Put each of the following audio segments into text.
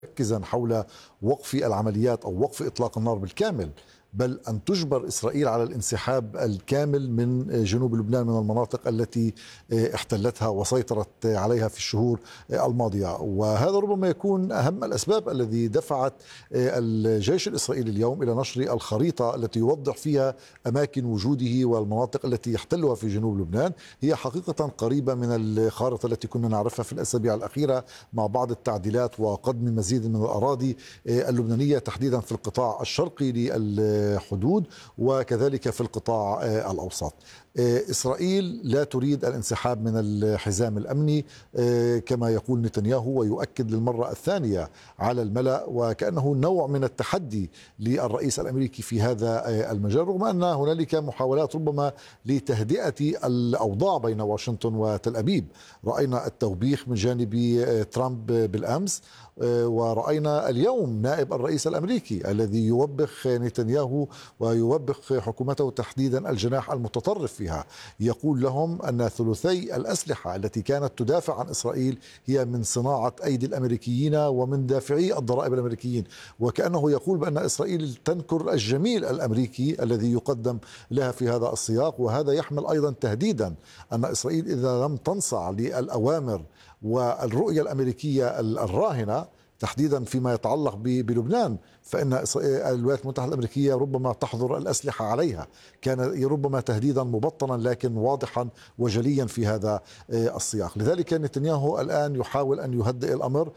مركزا حول وقف العمليات أو وقف إطلاق النار بالكامل، بل أن تجبر إسرائيل على الانسحاب الكامل من جنوب لبنان، من المناطق التي احتلتها وسيطرت عليها في الشهور الماضية. وهذا ربما يكون أهم الأسباب الذي دفعت الجيش الإسرائيلي اليوم إلى نشر الخريطة التي يوضح فيها أماكن وجوده والمناطق التي يحتلها في جنوب لبنان. هي حقيقة قريبة من الخارطة التي كنا نعرفها في الأسابيع الأخيرة، مع بعض التعديلات وقدم مزيد من الأراضي اللبنانية تحديدا في القطاع الشرقي للحدود وكذلك في القطاع الأوسط. إسرائيل لا تريد الانسحاب من الحزام الأمني كما يقول نتنياهو، ويؤكد للمرة الثانية على الملأ، وكأنه نوع من التحدي للرئيس الأمريكي في هذا المجال، رغم أن هنالك محاولات ربما لتهدئة الأوضاع بين واشنطن وتل أبيب. رأينا التوبيخ من جانب ترامب بالأمس، ورأينا اليوم نائب الرئيس الأمريكي الذي يوبخ نتنياهو ويوبخ حكومته تحديدا الجناح المتطرف فيها. يقول لهم أن ثلثي الأسلحة التي كانت تدافع عن إسرائيل هي من صناعة أيدي الأمريكيين ومن دافعي الضرائب الأمريكيين، وكأنه يقول بأن إسرائيل تنكر الجميل الأمريكي الذي يقدم لها في هذا السياق. وهذا يحمل أيضا تهديدا أن إسرائيل إذا لم تنصاع للأوامر والرؤية الأمريكية الراهنة تحديدا فيما يتعلق بلبنان، فإن الولايات المتحدة الأمريكية ربما تحظر الأسلحة عليها. كان ربما تهديدا مبطنا لكن واضحا وجليا في هذا السياق. لذلك نتنياهو الآن يحاول أن يهدئ الأمر،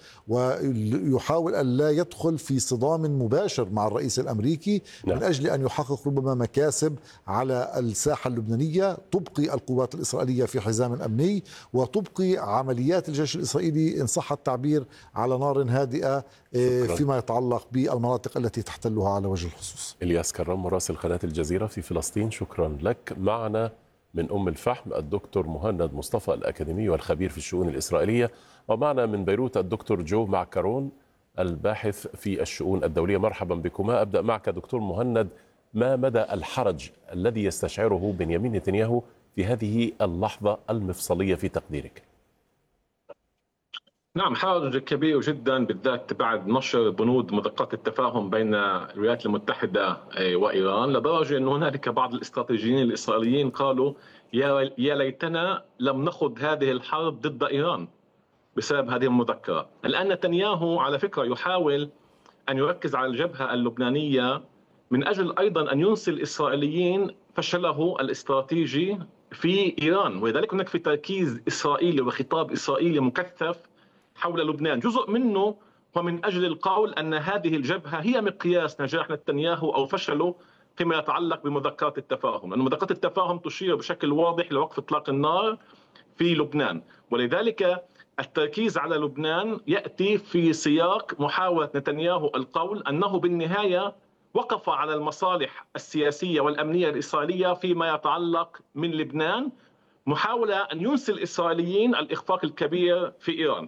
ويحاول أن لا يدخل في صدام مباشر مع الرئيس الأمريكي من أجل أن يحقق ربما مكاسب على الساحة اللبنانية، تبقي القوات الإسرائيلية في حزام أمني، وتبقي عمليات الجيش الإسرائيلي إن صح التعبير على نار هادئة فيما يتعلق بالمناطق التي تحتلها على وجه الخصوص. إلياس كرم مراسل قناة الجزيرة في فلسطين، شكرا لك. معنا من أم الفحم الدكتور مهند مصطفى الأكاديمي والخبير في الشؤون الإسرائيلية، ومعنا من بيروت الدكتور جو معكرون الباحث في الشؤون الدولية. مرحبا بكما. أبدأ معك دكتور مهند، ما مدى الحرج الذي يستشعره بنيامين نتنياهو في هذه اللحظة المفصلية في تقديرك؟ نعم، حرج كبير جدا، بالذات بعد نشر بنود مذكرات التفاهم بين الولايات المتحدة وإيران، لدرجة أن هنالك بعض الاستراتيجيين الإسرائيليين قالوا يا ليتنا لم نخض هذه الحرب ضد إيران بسبب هذه المذكرة. الآن نتنياهو على فكرة يحاول أن يركز على الجبهة اللبنانية من أجل أيضا أن ينسي الإسرائيليين فشله الاستراتيجي في إيران، ولذلك هناك في تركيز إسرائيلي وخطاب إسرائيلي مكثف حول لبنان. جزء منه هو من أجل القول أن هذه الجبهة هي مقياس نجاح نتنياهو أو فشله فيما يتعلق بمذكرات التفاهم، لأن مذكرات التفاهم تشير بشكل واضح لوقف إطلاق النار في لبنان، ولذلك التركيز على لبنان يأتي في سياق محاولة نتنياهو القول أنه بالنهاية وقف على المصالح السياسية والأمنية الإسرائيلية فيما يتعلق من لبنان، محاولة أن ينسي الإسرائيليين الإخفاق الكبير في إيران.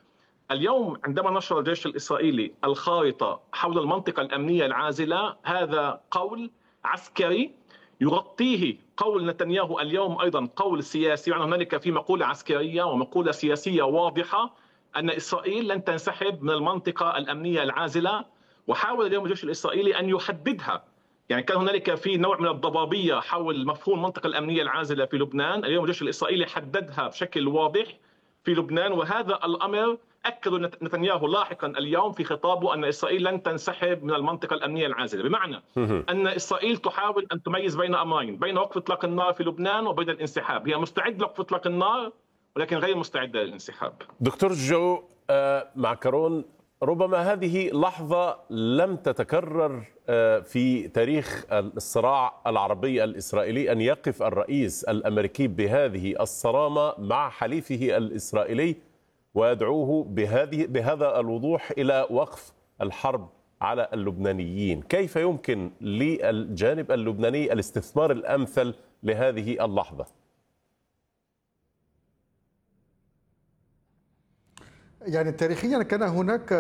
اليوم عندما نشر الجيش الإسرائيلي الخارطة حول المنطقة الأمنية العازلة، هذا قول عسكري يغطيه قول نتنياهو اليوم أيضا قول سياسي، يعني هنالك في مقولة عسكرية ومقولة سياسية واضحة أن إسرائيل لن تنسحب من المنطقة الأمنية العازلة، وحاول اليوم الجيش الإسرائيلي أن يحددها. يعني كان هنالك في نوع من الضبابية حول مفهوم المنطقة الأمنية العازلة في لبنان، اليوم الجيش الإسرائيلي حددها بشكل واضح في لبنان، وهذا الأمر أكد نتنياهو لاحقا اليوم في خطابه أن إسرائيل لن تنسحب من المنطقة الأمنية العازلة، بمعنى أن إسرائيل تحاول أن تميز بين أمرين، بين وقف إطلاق النار في لبنان وبين الانسحاب. هي مستعدة لوقف إطلاق النار ولكن غير مستعدة للانسحاب. دكتور جو معكرون، ربما هذه لحظة لم تتكرر في تاريخ الصراع العربي الإسرائيلي، أن يقف الرئيس الأمريكي بهذه الصرامة مع حليفه الإسرائيلي ويدعوه بهذا الوضوح إلى وقف الحرب على اللبنانيين. كيف يمكن للجانب اللبناني الاستثمار الأمثل لهذه اللحظة؟ يعني تاريخيا كان هناك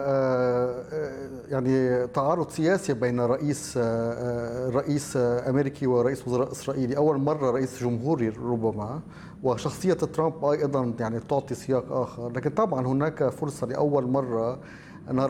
يعني تعارض سياسي بين رئيس امريكي ورئيس وزراء اسرائيلي، اول مره رئيس جمهوري ربما، وشخصيه ترامب ايضا يعني تعطي سياق اخر، لكن طبعا هناك فرصه لاول مره